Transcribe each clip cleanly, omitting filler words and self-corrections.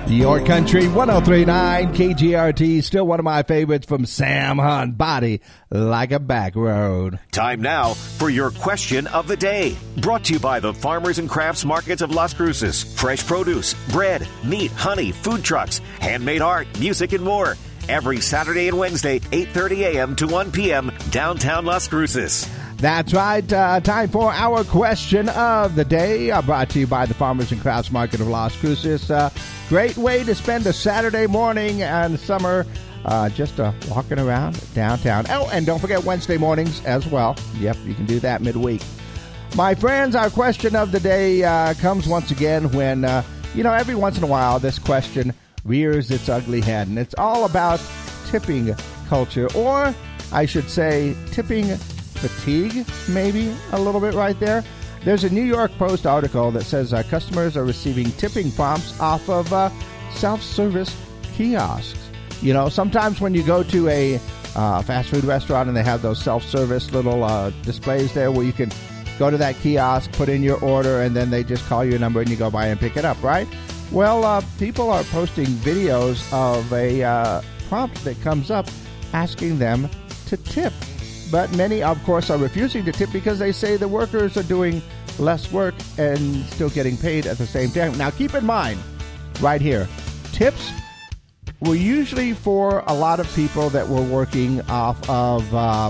Your Country 103.9 KGRT, still one of my favorites from Sam Hunt, Body Like a Back Road. Time now for your question of the day. Brought to you by the Farmers and Crafts Markets of Las Cruces. Fresh produce, bread, meat, honey, food trucks, handmade art, music, and more. Every Saturday and Wednesday, 8:30 a.m. to 1 p.m., downtown Las Cruces. That's right. Time for our question of the day, brought to you by the Farmers and Crafts Market of Las Cruces. Great way to spend a Saturday morning and summer, just walking around downtown. Oh, and don't forget Wednesday mornings as well. Yep, you can do that midweek. My friends, our question of the day comes once again when, every once in a while this question rears its ugly head. And it's all about tipping culture, or I should say tipping fatigue, maybe a little bit right there. There's a New York Post article that says customers are receiving tipping prompts off of self-service kiosks. You know, sometimes when you go to a fast food restaurant and they have those self-service little displays there where you can go to that kiosk, put in your order, and then they just call your number and you go by and pick it up, right? Well, people are posting videos of a prompt that comes up asking them to tip. But many, of course, are refusing to tip because they say the workers are doing less work and still getting paid at the same time. Now, keep in mind, right here, tips were usually for a lot of people that were working off of,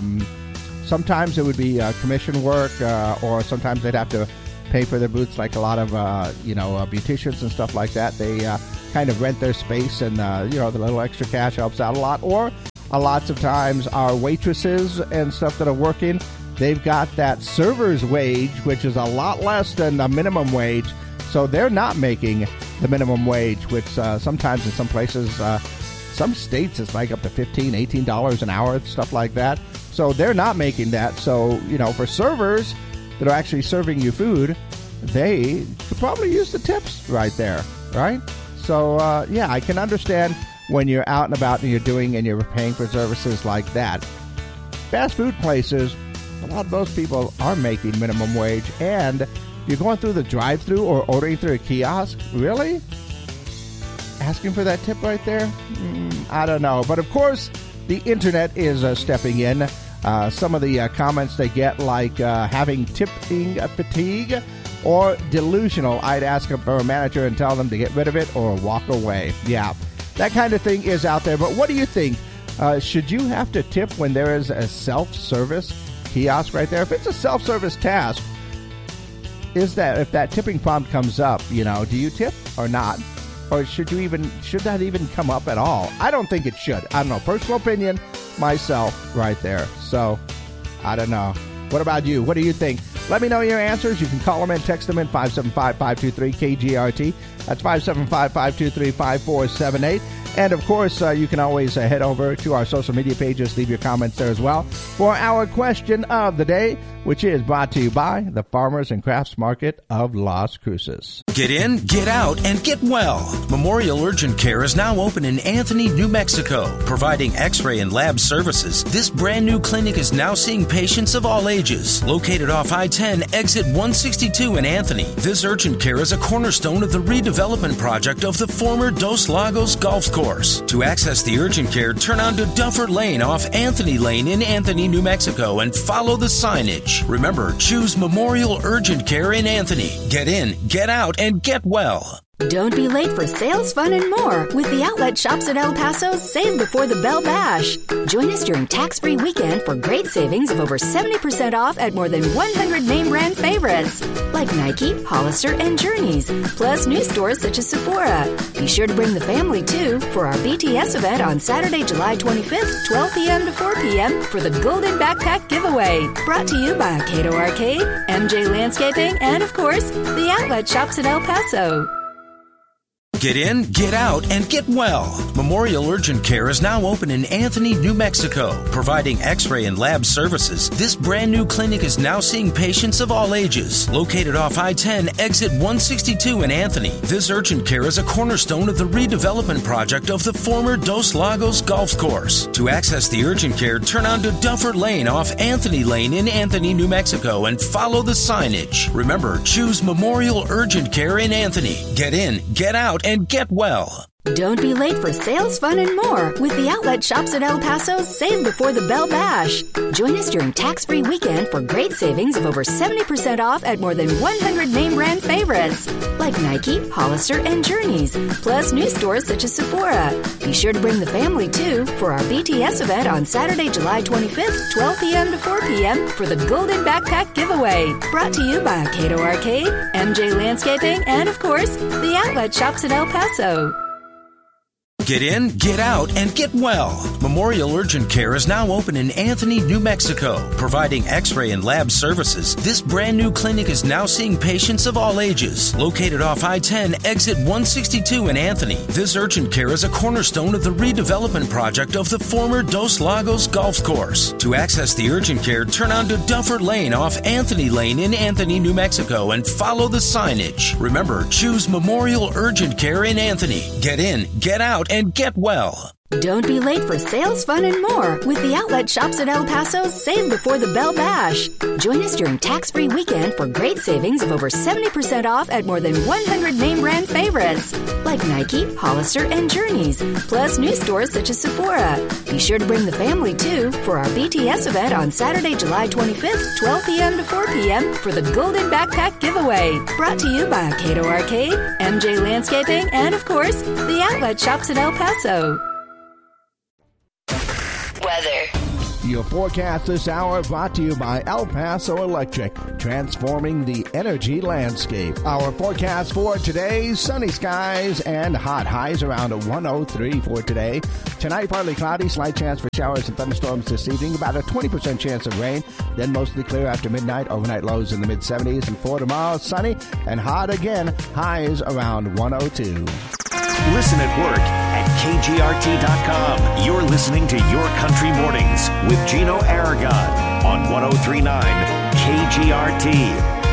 sometimes it would be commission work, or sometimes they'd have to pay for their booths, like a lot of, beauticians and stuff like that. They kind of rent their space, and, the little extra cash helps out a lot. Or lots of times our waitresses and stuff that are working, they've got that server's wage, which is a lot less than the minimum wage. So they're not making the minimum wage, which sometimes in some places, some states, it's like up to $15, $18 an hour, stuff like that. So they're not making that. So, for servers that are actually serving you food, they could probably use the tips right there, right? So, I can understand when you're out and about and you're paying for services like that. Fast food places, a lot of those people are making minimum wage, and you're going through the drive-thru or ordering through a kiosk, really? Asking for that tip right there? I don't know. But of course, the internet is stepping in. Some of the comments they get, like having tipping fatigue or delusional. I'd ask them for a manager and tell them to get rid of it or walk away. Yeah. That kind of thing is out there. But what do you think? Should you have to tip when there is a self-service kiosk right there? If it's a self-service task, if that tipping prompt comes up, do you tip or not? Or should that even come up at all? I don't think it should. I don't know. Personal opinion, myself, right there. So, I don't know. What about you? What do you think? Let me know your answers. You can call them and text them in 575-523-KGRT. That's 575-523-5478. And, of course, you can always head over to our social media pages. Leave your comments there as well for our question of the day, which is brought to you by the Farmers and Crafts Market of Las Cruces. Get in, get out, and get well. Memorial Urgent Care is now open in Anthony, New Mexico, providing x-ray and lab services. This brand new clinic is now seeing patients of all ages. Located off I-10, exit 162 in Anthony, this urgent care is a cornerstone of the redevelopment project of the former Dos Lagos Golf Course. To access the urgent care, turn onto Duffer Lane off Anthony Lane in Anthony, New Mexico, and follow the signage. Remember, choose Memorial Urgent Care in Anthony. Get in, get out, and get well. Don't be late for sales, fun, and more with the outlet shops at El Paso's Save Before the Bell Bash. Join us during tax-free weekend for great savings of over 70% off at more than 100 name brand favorites like Nike, Hollister, and Journeys, plus new stores such as Sephora. Be sure to bring the family, too, for our BTS event on Saturday, July 25th, 12 p.m. to 4 p.m. for the Golden Backpack Giveaway. Brought to you by Cato Arcade, MJ Landscaping, and, of course, the outlet shops at El Paso. Get in, get out, and get well. Memorial Urgent Care is now open in Anthony, New Mexico, providing x-ray and lab services. This brand new clinic is now seeing patients of all ages. Located off I-10, exit 162 in Anthony, this urgent care is a cornerstone of the redevelopment project of the former Dos Lagos Golf Course. To access the urgent care, turn onto Duffer Lane off Anthony Lane in Anthony, New Mexico, and follow the signage. Remember, choose Memorial Urgent Care in Anthony. Get in, get out, and get well. Don't be late for sales, fun, and more with the Outlet Shops at El Paso's Save Before the Bell Bash. Join us during tax-free weekend for great savings of over 70% off at more than 100 name brand favorites like Nike, Hollister, and Journeys, plus new stores such as Sephora. Be sure to bring the family too for our BTS event on Saturday, July 25th, 12 p.m. to 4 p.m. for the Golden Backpack Giveaway. Brought to you by Cato Arcade, MJ Landscaping, and of course, the Outlet Shops at El Paso. Get in, get out, and get well. Memorial Urgent Care is now open in Anthony, New Mexico, providing x-ray and lab services. This brand new clinic is now seeing patients of all ages. Located off I-10, exit 162 in Anthony, this urgent care is a cornerstone of the redevelopment project of the former Dos Lagos Golf Course. To access the urgent care, turn onto Duffer Lane off Anthony Lane in Anthony, New Mexico, and follow the signage. Remember, choose Memorial Urgent Care in Anthony. Get in, get out, and get well. Don't be late for sales, fun, and more with the Outlet Shops at El Paso's Save Before the Bell Bash. Join us during tax-free weekend for great savings of over 70% off at more than 100 name brand favorites like Nike, Hollister, and Journeys, plus new stores such as Sephora. Be sure to bring the family too for our BTS event on Saturday, July 25th, 12 p.m. to 4 p.m. for the Golden Backpack Giveaway. Brought to you by Cato Arcade, MJ Landscaping, and of course, the Outlet Shops at El Paso. Weather. Your forecast this hour brought to you by El Paso Electric, transforming the energy landscape. Our forecast for today, sunny skies and hot, highs around 103 for today. Tonight, partly cloudy, slight chance for showers and thunderstorms this evening, about a 20% chance of rain, then mostly clear after midnight, overnight lows in the mid-70s. And for tomorrow, sunny and hot again, highs around 102. Listen at work at KGRT.com. You're listening to Your Country Mornings with Gino Aragon on 103.9 KGRT.